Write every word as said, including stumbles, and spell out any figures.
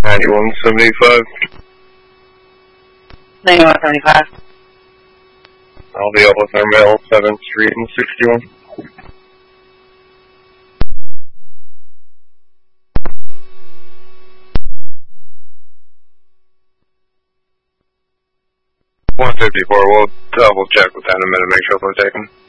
ninety-one seventy-five. ninety-one seventy-five. I'll be up with our mail, seventh Street and sixty-one. one fifty-four, we'll double check with that in a minute, make sure they're taken.